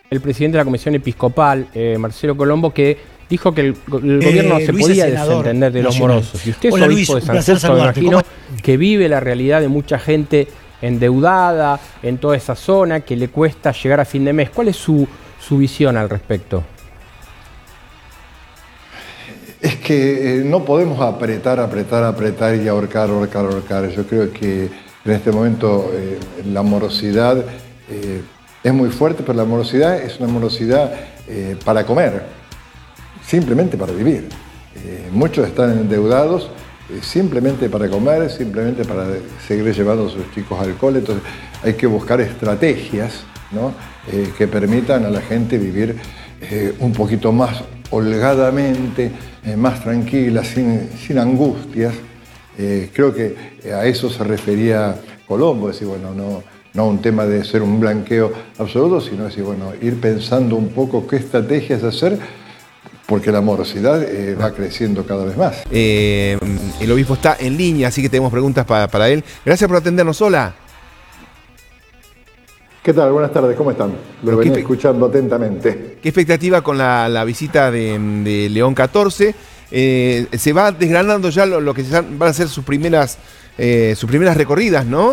el presidente de la Comisión Episcopal, Marcelo Colombo, que dijo que el gobierno se podía desentender de los morosos. Y usted es obispo de San Justo, me imagino que vive la realidad de mucha gente endeudada en toda esa zona, que le cuesta llegar a fin de mes. ¿Cuál es su visión al respecto? Es que no podemos apretar y ahorcar. Yo creo que en este momento la morosidad es muy fuerte, pero la morosidad es una morosidad para comer, simplemente para vivir. Muchos están endeudados simplemente para comer, simplemente para seguir llevando a sus chicos al cole. Entonces hay que buscar estrategias, ¿no? Que permitan a la gente vivir un poquito más holgadamente, más tranquila, sin angustias. Creo que a eso se refería Colombo, decir, bueno, no un tema de ser un blanqueo absoluto, sino decir, bueno, ir pensando un poco qué estrategias hacer, porque la morosidad va creciendo cada vez más. El obispo está en línea, así que tenemos preguntas para él. Gracias por atendernos. Hola. ¿Qué tal? Buenas tardes, ¿cómo están? Lo venía escuchando atentamente. ¿Qué expectativa con la visita de León XIV? Se va desgranando ya lo que van a ser sus primeras recorridas, ¿no?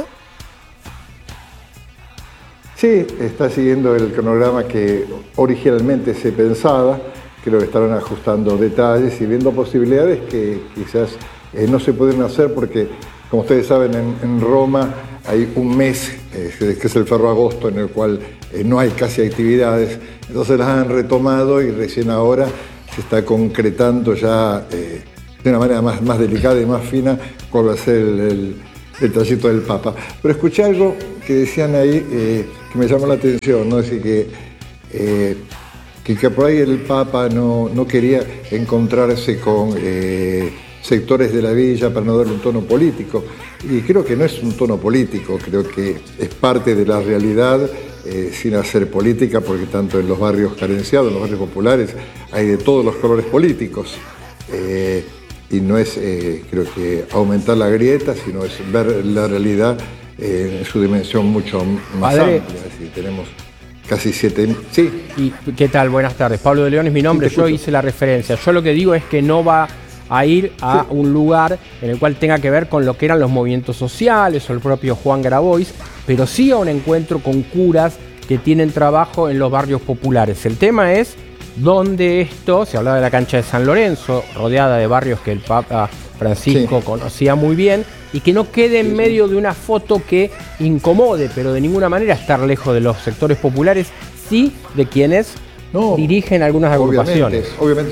Sí, está siguiendo el cronograma que originalmente se pensaba. Creo que estarán ajustando detalles y viendo posibilidades que quizás no se pueden hacer porque, como ustedes saben, en Roma hay un mes, que es el Ferragosto, en el cual no hay casi actividades. Entonces las han retomado y recién ahora se está concretando ya de una manera más delicada y más fina cuál va a ser el trayecto del Papa. Pero escuché algo que decían ahí que me llamó la atención, ¿no? Es decir, que por ahí el Papa no quería encontrarse con sectores de la villa para no darle un tono político. Y creo que no es un tono político, creo que es parte de la realidad sin hacer política, porque tanto en los barrios carenciados, en los barrios populares, hay de todos los colores políticos. Y no es, creo que, aumentar la grieta, sino es ver la realidad en su dimensión mucho más amplia. Es decir, tenemos casi 7.000. Sí. ¿Y qué tal? Buenas tardes. Pablo de León es mi nombre, yo hice la referencia. Yo lo que digo es que no va a ir a un lugar en el cual tenga que ver con lo que eran los movimientos sociales o el propio Juan Grabois, pero sí a un encuentro con curas que tienen trabajo en los barrios populares. El tema es dónde esto, se hablaba de la cancha de San Lorenzo, rodeada de barrios que el Papa Francisco conocía muy bien, y que no quede en medio de una foto que incomode, pero de ninguna manera estar lejos de los sectores populares, sí de quienes dirigen algunas agrupaciones. Obviamente,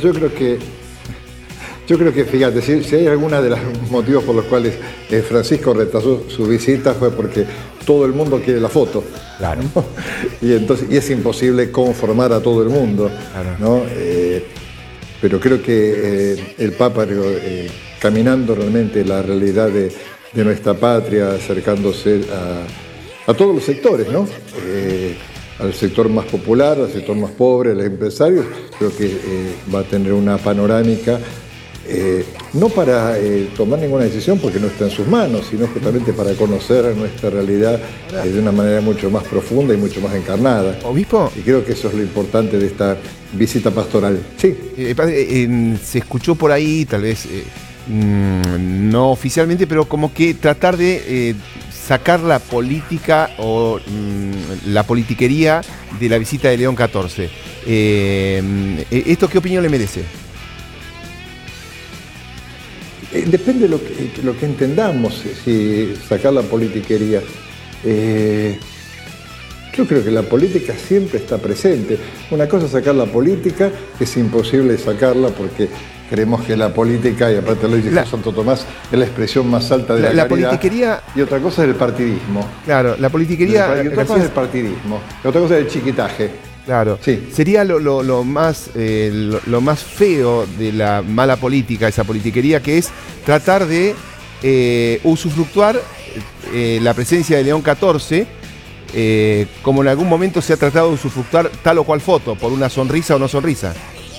yo creo que fíjate, si hay alguna de los motivos por los cuales Francisco retrasó su visita fue porque todo el mundo quiere la foto. Claro. Y es imposible conformar a todo el mundo, claro, ¿no? Pero creo que el Papa, caminando realmente la realidad de nuestra patria, acercándose a todos los sectores, ¿no? Al sector más popular, al sector más pobre, a los empresarios, creo que va a tener una panorámica. No para tomar ninguna decisión porque no está en sus manos, sino justamente para conocer nuestra realidad de una manera mucho más profunda y mucho más encarnada. ¿Obispo? Y creo que eso es lo importante de esta visita pastoral. Sí. Se escuchó por ahí, tal vez no oficialmente, pero como que tratar de sacar la política o la politiquería de la visita de León XIV. ¿Esto qué opinión le merece? Depende de lo que entendamos, si sacar la politiquería. Yo creo que la política siempre está presente. Una cosa es sacar la política, que es imposible sacarla porque creemos que la política, y aparte lo dice Santo Tomás, es la expresión más alta de la caridad. Politiquería. Y otra cosa es el partidismo. Claro, la politiquería. Y otra cosa es el partidismo. Y otra cosa es el chiquitaje. Claro, sí. Sería lo más feo de la mala política, esa politiquería, que es tratar de usufructuar la presencia de León XIV, como en algún momento se ha tratado de usufructuar tal o cual foto, por una sonrisa o no sonrisa.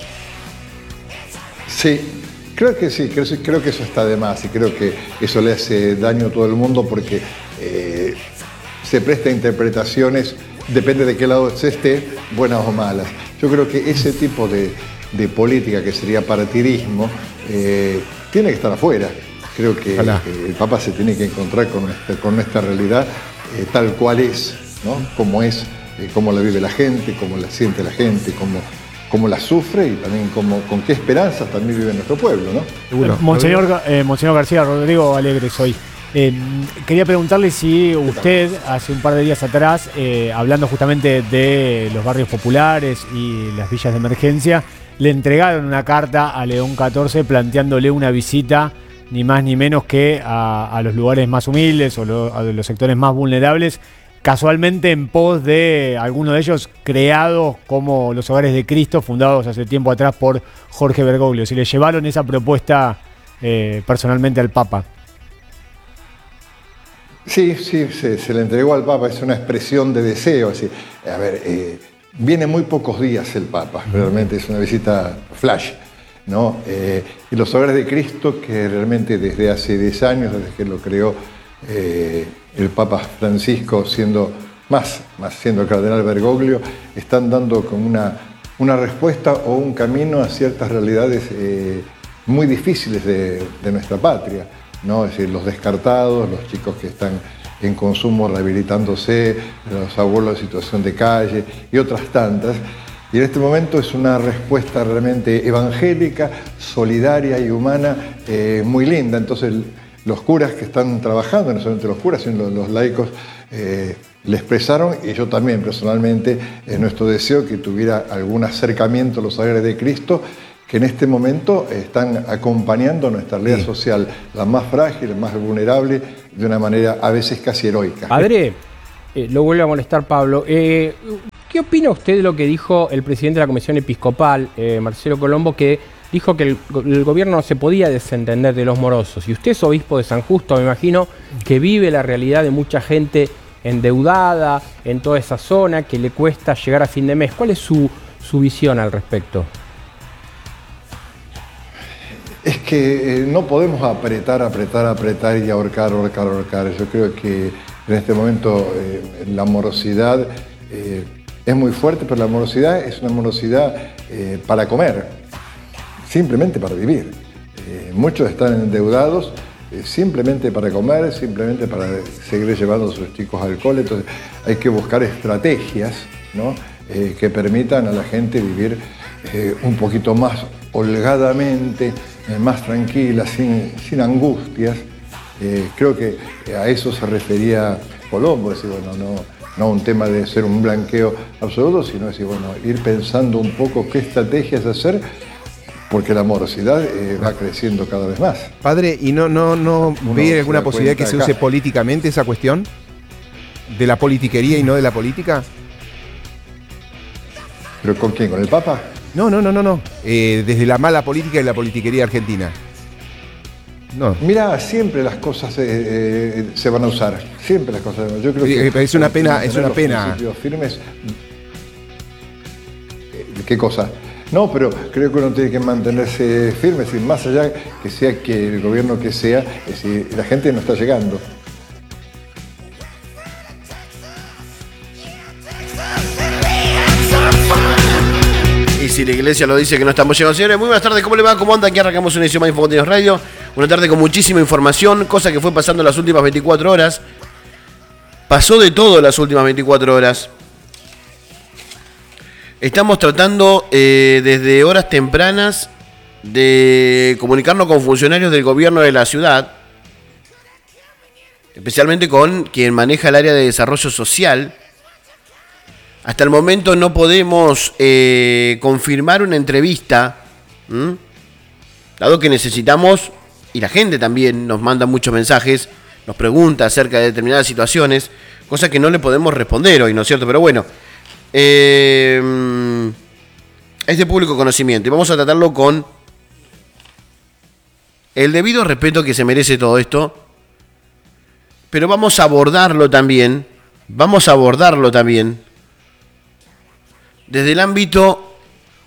Sí, creo que eso está de más y creo que eso le hace daño a todo el mundo porque se presta a interpretaciones depende de qué lado se esté, buenas o malas. Yo creo que ese tipo de política que sería partidismo tiene que estar afuera. Creo que el Papa se tiene que encontrar con nuestra realidad tal cual es, ¿no? Como es, cómo la vive la gente, cómo la siente la gente, cómo la sufre y también con qué esperanzas también vive nuestro pueblo, ¿no? Seguro. Monseñor García, Rodrigo Alegre soy. Quería preguntarle si usted, hace un par de días atrás, hablando justamente de los barrios populares y las villas de emergencia, le entregaron una carta a León XIV planteándole una visita ni más ni menos que a los lugares más humildes o a los sectores más vulnerables, casualmente en pos de algunos de ellos creados como los Hogares de Cristo, fundados hace tiempo atrás por Jorge Bergoglio. Si le llevaron esa propuesta personalmente al Papa. Sí, se le entregó al Papa, es una expresión de deseo. Así. A ver, viene muy pocos días el Papa, realmente es una visita flash, ¿no? Y los Hogares de Cristo, que realmente desde hace 10 años, desde que lo creó el Papa Francisco, siendo el cardenal Bergoglio, están dando como una respuesta o un camino a ciertas realidades muy difíciles de nuestra patria, ¿no? Es decir, los descartados, los chicos que están en consumo rehabilitándose, los abuelos en situación de calle y otras tantas. Y en este momento es una respuesta realmente evangélica, solidaria y humana muy linda. Entonces los curas que están trabajando, no solamente los curas, sino los laicos, le expresaron, y yo también personalmente, nuestro deseo que tuviera algún acercamiento a los Hogares de Cristo, que en este momento están acompañando nuestra realidad social, la más frágil, la más vulnerable, de una manera a veces casi heroica. Padre, lo vuelve a molestar Pablo. ¿Qué opina usted de lo que dijo el presidente de la Comisión Episcopal, Marcelo Colombo, que dijo que el gobierno no se podía desentender de los morosos? Y usted es obispo de San Justo, me imagino, que vive la realidad de mucha gente endeudada en toda esa zona, que le cuesta llegar a fin de mes. ¿Cuál es su visión al respecto? Es que no podemos apretar y ahorcar. Yo creo que en este momento la morosidad es muy fuerte, pero la morosidad es una morosidad para comer, simplemente para vivir. Muchos están endeudados simplemente para comer, simplemente para seguir llevando a sus chicos al cole. Entonces hay que buscar estrategias, ¿no? Que permitan a la gente vivir un poquito más holgadamente, más tranquila, sin angustias. Creo que a eso se refería Colombo, decir, bueno, no un tema de ser un blanqueo absoluto, sino decir, bueno, ir pensando un poco qué estrategias hacer, porque la morosidad va creciendo cada vez más. Padre, ¿y no ve alguna posibilidad que se use políticamente esa cuestión? ¿De la politiquería y no de la política? ¿Pero con quién? ¿Con el Papa? No. Desde la mala política y la politiquería argentina. No. Mira, siempre las cosas se van a usar. Siempre las cosas. Yo creo que es una pena. Principios firmes. ¿Qué cosa? No, pero creo que uno tiene que mantenerse firme, es decir, más allá que sea que el gobierno que sea, es decir, la gente no está llegando. Y si la iglesia lo dice que no estamos llegando. Señores, muy buenas tardes, ¿cómo le va? ¿Cómo anda? Aquí arrancamos una edición más de Infocontenidos Radio. Una tarde con muchísima información, cosa que fue pasando las últimas 24 horas. Pasó de todo las últimas 24 horas. Estamos tratando desde horas tempranas de comunicarnos con funcionarios del gobierno de la ciudad, especialmente con quien maneja el área de desarrollo social. Hasta el momento no podemos confirmar una entrevista, dado que necesitamos, y la gente también nos manda muchos mensajes, nos pregunta acerca de determinadas situaciones, cosa que no le podemos responder hoy, ¿no es cierto? Pero bueno, es de público conocimiento y vamos a tratarlo con el debido respeto que se merece todo esto, pero vamos a abordarlo también desde el ámbito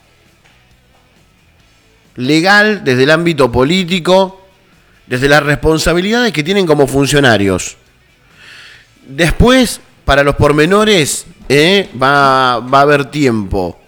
legal, desde el ámbito político, desde las responsabilidades que tienen como funcionarios. Después para los pormenores va a haber tiempo.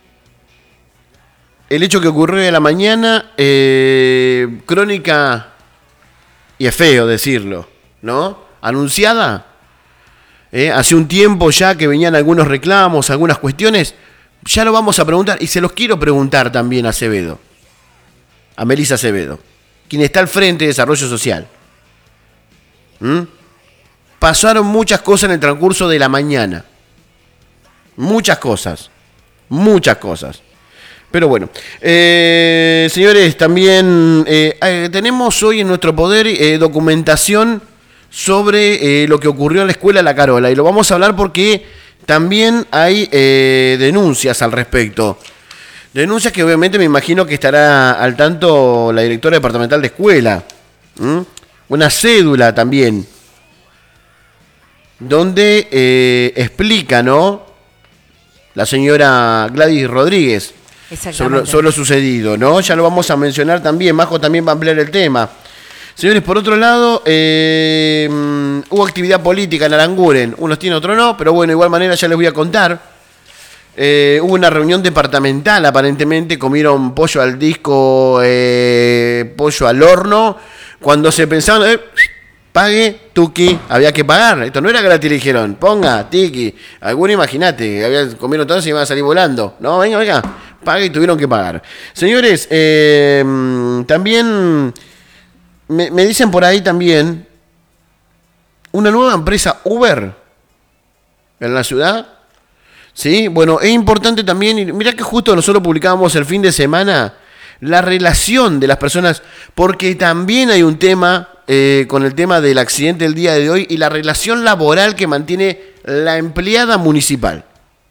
El hecho que ocurrió de la mañana, crónica, y es feo decirlo, ¿no? Anunciada. Hace un tiempo ya que venían algunos reclamos, algunas cuestiones. Ya lo vamos a preguntar, y se los quiero preguntar también a Acevedo. A Melissa Acevedo, quien está al frente de Desarrollo Social. Pasaron muchas cosas en el transcurso de la mañana. Muchas cosas. Pero bueno, señores, también tenemos hoy en nuestro poder documentación sobre lo que ocurrió en la escuela La Carola. Y lo vamos a hablar porque también hay denuncias al respecto. Denuncias que obviamente me imagino que estará al tanto la directora departamental de escuela. Una cédula también, donde explica, ¿no?, la señora Gladys Rodríguez sobre lo sucedido, ¿no? Ya lo vamos a mencionar también. Majo también va a ampliar el tema. Señores, por otro lado, hubo actividad política en Aranguren. Unos tienen, otros no, pero bueno, de igual manera ya les voy a contar. Hubo una reunión departamental, aparentemente comieron pollo al disco, pollo al horno. Cuando se pensaban, pague, tuki, había que pagar. Esto no era gratis, le dijeron, ponga, tiki. Alguno, imagínate, comieron todos y iban a salir volando. No, venga, pague, y tuvieron que pagar. Señores, también me dicen por ahí también una nueva empresa Uber en la ciudad. Sí, bueno, es importante también, y mirá que justo nosotros publicábamos el fin de semana la relación de las personas, porque también hay un tema con el tema del accidente del día de hoy y la relación laboral que mantiene la empleada municipal.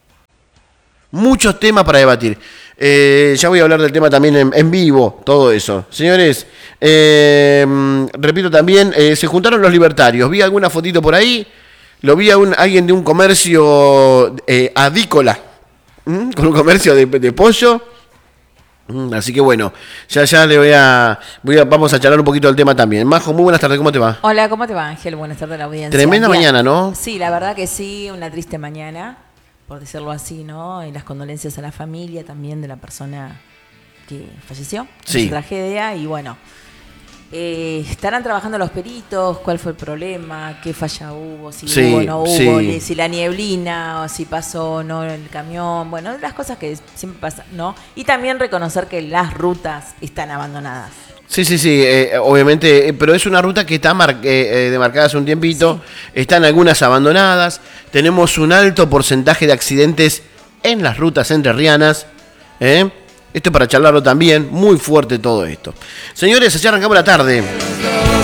Muchos temas para debatir. Ya voy a hablar del tema también en vivo, todo eso. Señores, repito también, se juntaron los libertarios. Vi alguna fotito por ahí, lo vi a alguien de un comercio adícola, con un comercio de pollo. Así que bueno, ya vamos a charlar un poquito del tema también. Majo, muy buenas tardes, ¿cómo te va? Hola, ¿cómo te va, Ángel? Buenas tardes a la audiencia. Tremenda mañana, ¿no? Sí, la verdad que sí, una triste mañana, por decirlo así, ¿no? Y las condolencias a la familia también de la persona que falleció en esa tragedia. Y bueno, estarán trabajando los peritos, cuál fue el problema, qué falla hubo, si hubo o no hubo, si la nieblina o si pasó o no el camión, bueno, las cosas que siempre pasan, ¿no? Y también reconocer que las rutas están abandonadas. Sí, obviamente, pero es una ruta que está demarcada hace un tiempito, están algunas abandonadas, tenemos un alto porcentaje de accidentes en las rutas entrerrianas, Esto es para charlarlo también, muy fuerte todo esto. Señores, ya arrancamos la tarde.